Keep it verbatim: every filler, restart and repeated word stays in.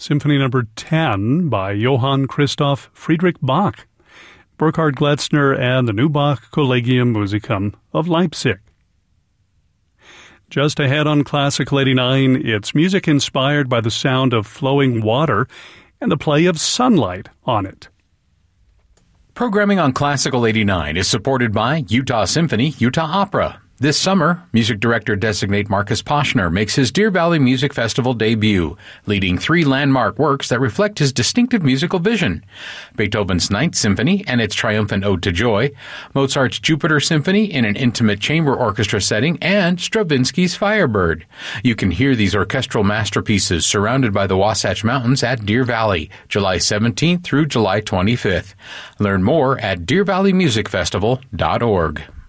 Symphony Number ten by Johann Christoph Friedrich Bach, Burkhard Gletzner and the Neubach Collegium Musicum of Leipzig. Just ahead on Classical eighty-nine, it's music inspired by the sound of flowing water and the play of sunlight on it. Programming on Classical eighty-nine is supported by Utah Symphony, Utah Opera. This summer, music director-designate Marcus Poschner makes his Deer Valley Music Festival debut, leading three landmark works that reflect his distinctive musical vision: Beethoven's Ninth Symphony and its triumphant Ode to Joy, Mozart's Jupiter Symphony in an intimate chamber orchestra setting, and Stravinsky's Firebird. You can hear these orchestral masterpieces surrounded by the Wasatch Mountains at Deer Valley, July seventeenth through July twenty-fifth. Learn more at deer valley music festival dot org.